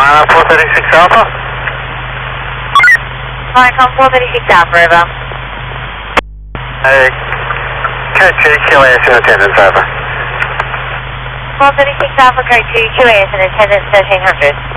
436 Alpha. Viacom 436 Alpha, over. Hey, Code 2, QAS in attendance, over. 436 Alpha, Code 2, QAS in attendance, 1300.